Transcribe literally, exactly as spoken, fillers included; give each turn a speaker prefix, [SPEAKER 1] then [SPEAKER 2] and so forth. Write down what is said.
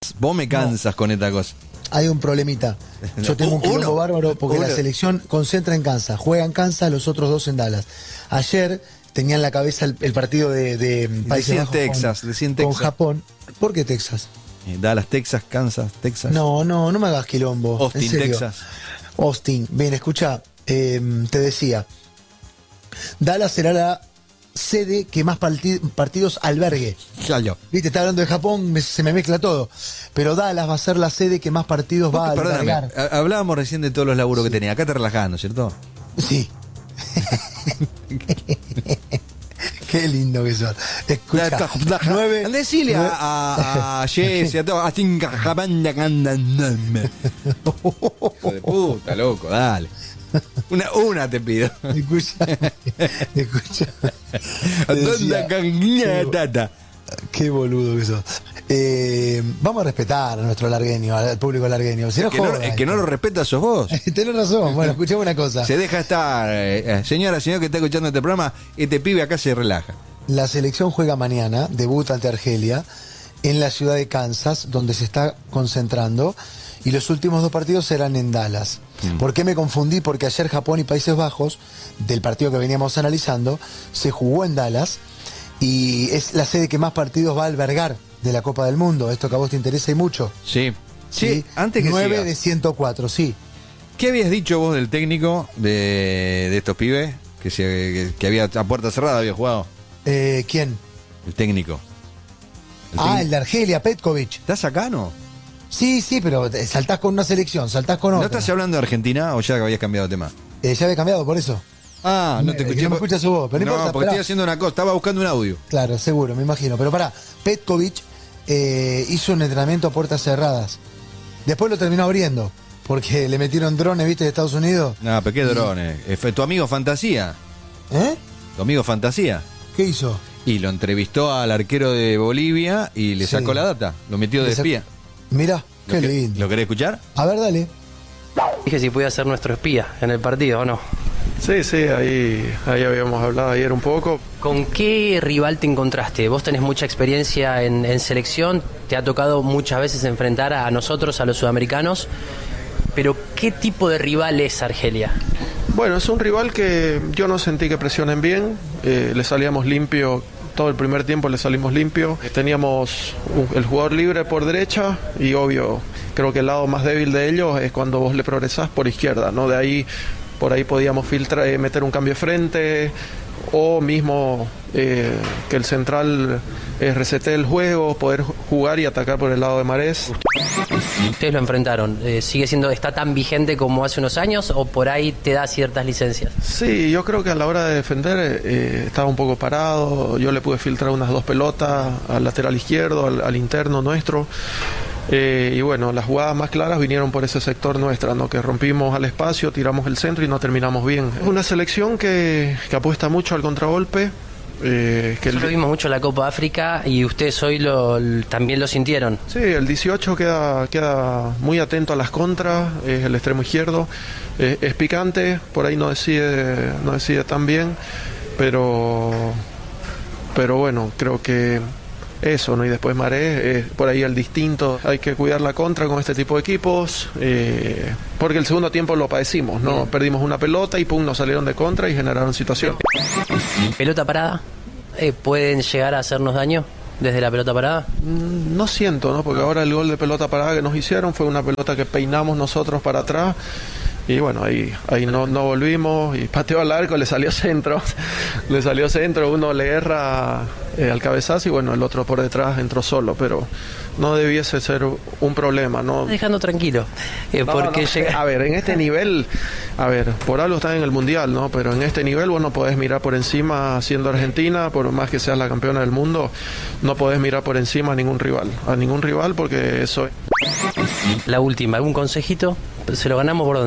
[SPEAKER 1] Vos me cansas no. con esta cosa.
[SPEAKER 2] Hay un problemita. Yo tengo un quilombo
[SPEAKER 1] Uno.
[SPEAKER 2] bárbaro porque
[SPEAKER 1] Uno.
[SPEAKER 2] la selección concentra en Kansas, juega en Kansas, los otros dos en Dallas. Ayer tenía en la cabeza el, el partido de, de Países Bajos
[SPEAKER 1] Texas,
[SPEAKER 2] con,
[SPEAKER 1] decían
[SPEAKER 2] con
[SPEAKER 1] Texas.
[SPEAKER 2] Japón. ¿Por qué Texas?
[SPEAKER 1] Eh, Dallas, Texas, Kansas, Texas.
[SPEAKER 2] No, no, no me hagas quilombo.
[SPEAKER 1] Austin,
[SPEAKER 2] en serio.
[SPEAKER 1] Texas.
[SPEAKER 2] Austin. Bien, escucha, eh, te decía, Dallas será la sede que más parti- partidos albergue.
[SPEAKER 1] Ya yo.
[SPEAKER 2] Viste, está hablando de Japón, me- se me mezcla todo. Pero Dallas va a ser la sede que más partidos va a
[SPEAKER 1] Perdóname,
[SPEAKER 2] albergar.
[SPEAKER 1] ha- hablábamos recién de todos los laburos sí. que tenía. Acá te relajás, ¿no es cierto?
[SPEAKER 2] Sí. Qué lindo que sos. Escucha, nueve...
[SPEAKER 1] Decile
[SPEAKER 2] nueve-
[SPEAKER 1] a, a, a Jesse, a todo, a Cinca, Japanda, Ganda, Name. Hijo de puta, loco, dale. Una, una te pido.
[SPEAKER 2] Escucha, escucha. Te
[SPEAKER 1] ¿Dónde
[SPEAKER 2] decía,
[SPEAKER 1] canguña tata?
[SPEAKER 2] Qué boludo que sos. Eh, vamos a respetar a nuestro largueño, al público largueño. Si no
[SPEAKER 1] El que no,
[SPEAKER 2] joda,
[SPEAKER 1] el que no lo respeta sos vos.
[SPEAKER 2] Tenés razón. Bueno, escuchame una cosa.
[SPEAKER 1] Se deja estar, eh, eh, señora, señor que está escuchando este programa, este pibe acá se relaja.
[SPEAKER 2] La selección juega mañana, debuta ante Argelia, en la ciudad de Kansas, donde se está concentrando, y los últimos dos partidos serán en Dallas. Mm. ¿Por qué me confundí? Porque ayer Japón y Países Bajos, del partido que veníamos analizando, se jugó en Dallas, y es la sede que más partidos va a albergar de la Copa del Mundo. Esto que a vos te interesa y mucho.
[SPEAKER 1] Sí. Sí,
[SPEAKER 2] sí.
[SPEAKER 1] antes que
[SPEAKER 2] nueve
[SPEAKER 1] siga.
[SPEAKER 2] de ciento cuatro, sí.
[SPEAKER 1] ¿Qué habías dicho vos del técnico de, de estos pibes? Que, se, que, que había a puerta cerrada había jugado.
[SPEAKER 2] Eh, ¿Quién?
[SPEAKER 1] El técnico.
[SPEAKER 2] El ah, técnico. El de Argelia, Petkovic.
[SPEAKER 1] ¿Estás acá, no?
[SPEAKER 2] Sí, sí, pero saltás con una selección, saltás con otra.
[SPEAKER 1] ¿No estás hablando de Argentina o ya que habías cambiado de tema?
[SPEAKER 2] Eh, ya había cambiado, por eso.
[SPEAKER 1] Ah, no te escuché.
[SPEAKER 2] No me escucha su voz, pero no,
[SPEAKER 1] no
[SPEAKER 2] importa.
[SPEAKER 1] porque
[SPEAKER 2] Esperá.
[SPEAKER 1] estoy haciendo una cosa, estaba buscando un audio.
[SPEAKER 2] Claro, seguro, me imagino. Pero pará, Petkovic eh, hizo un entrenamiento a puertas cerradas. Después lo terminó abriendo, porque le metieron drones, ¿viste, de Estados Unidos?
[SPEAKER 1] No, pero qué drones. Y... ¿Tu amigo Fantasía?
[SPEAKER 2] ¿Eh?
[SPEAKER 1] ¿Tu amigo Fantasía?
[SPEAKER 2] ¿Qué hizo?
[SPEAKER 1] Y lo entrevistó al arquero de Bolivia y le sacó sí. la data. Lo metió de espía.
[SPEAKER 2] Mirá, qué
[SPEAKER 1] ¿Lo
[SPEAKER 2] lindo.
[SPEAKER 1] ¿Lo querés escuchar?
[SPEAKER 2] A ver, dale.
[SPEAKER 3] Dije si podía ser nuestro espía en el partido o no.
[SPEAKER 4] Sí, sí, ahí, ahí habíamos hablado ayer un poco.
[SPEAKER 3] ¿Con qué rival te encontraste? Vos tenés mucha experiencia en, en selección, te ha tocado muchas veces enfrentar a nosotros, a los sudamericanos, pero ¿qué tipo de rival es Argelia?
[SPEAKER 4] Bueno, es un rival que yo no sentí que presionen bien, eh, le salíamos limpio, todo el primer tiempo le salimos limpio, teníamos un, el jugador libre por derecha y obvio, creo que el lado más débil de ellos es cuando vos le progresás por izquierda, ¿no? De ahí, por ahí podíamos filtrar, eh, meter un cambio de frente o mismo eh, que el central eh, resete el juego, poder jugar y atacar por el lado de Marés.
[SPEAKER 3] Ustedes lo enfrentaron, eh, ¿sigue siendo, está tan vigente como hace unos años o por ahí te da ciertas licencias?
[SPEAKER 4] Sí, yo creo que a la hora de defender eh, estaba un poco parado, yo le pude filtrar unas dos pelotas al lateral izquierdo, al, al interno nuestro. Eh, y bueno, las jugadas más claras vinieron por ese sector nuestra, ¿no? Que rompimos al espacio, tiramos el centro y no terminamos bien. Es una selección que, que apuesta mucho al contragolpe. Eh, que
[SPEAKER 3] el... Lo vimos mucho en la Copa África y ustedes hoy lo, también lo sintieron.
[SPEAKER 4] Sí, el dieciocho queda, queda muy atento a las contras, es el extremo izquierdo, eh, es picante, por ahí no decide, no decide tan bien, pero, pero bueno, creo que eso, ¿no? Y después Maré, eh, por ahí el distinto, hay que cuidar la contra con este tipo de equipos, eh, porque el segundo tiempo lo padecimos, ¿no? Bien. Perdimos una pelota y pum, nos salieron de contra y generaron situación.
[SPEAKER 3] ¿Pelota parada? Eh, ¿Pueden llegar a hacernos daño desde la pelota parada?
[SPEAKER 4] Mm, no siento, ¿no? Porque ahora el gol de pelota parada que nos hicieron fue una pelota que peinamos nosotros para atrás. Y bueno, ahí, ahí no, no volvimos y pateó al arco, le salió centro, le salió centro, uno le erra eh, al cabezazo y bueno, el otro por detrás entró solo, pero no debiese ser un problema, ¿no?
[SPEAKER 3] Dejando tranquilo, eh,
[SPEAKER 4] no,
[SPEAKER 3] porque
[SPEAKER 4] no,
[SPEAKER 3] llega...
[SPEAKER 4] A ver, en este nivel, a ver, por algo está en el Mundial, ¿no? Pero en este nivel vos no podés mirar por encima, siendo Argentina, por más que seas la campeona del mundo, no podés mirar por encima a ningún rival, a ningún rival porque eso...
[SPEAKER 3] La última, ¿algún consejito? ¿Se lo ganamos por dónde?